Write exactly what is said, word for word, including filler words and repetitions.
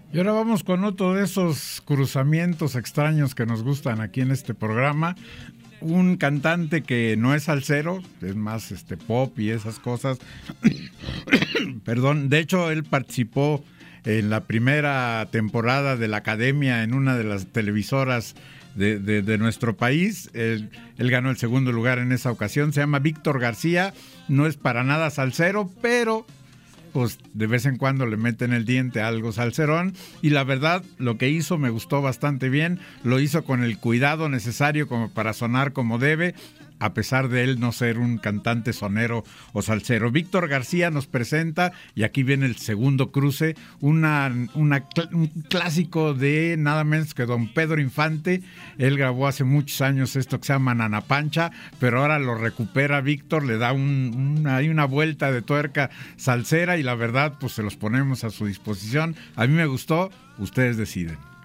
Y ahora vamos con otro de esos cruzamientos extraños que nos gustan aquí en este programa. Un cantante que no es salsero, es más este pop y esas cosas. Perdón, de hecho él participó en la primera temporada de la Academia en una de las televisoras de, de, de nuestro país. Él, él ganó el segundo lugar en esa ocasión. Se llama Víctor García, no es para nada salsero, pero pues de vez en cuando le meten el diente a algo salserón, y la verdad lo que hizo me gustó bastante bien, lo hizo con el cuidado necesario como para sonar como debe, a pesar de él no ser un cantante sonero o salsero. Víctor García nos presenta, y aquí viene el segundo cruce, una, una, un clásico de nada menos que don Pedro Infante. Él grabó hace muchos años esto que se llama Nana Pancha, pero ahora lo recupera Víctor, le da un, una, hay una vuelta de tuerca salsera, y la verdad pues se los ponemos a su disposición. A mí me gustó, ustedes deciden.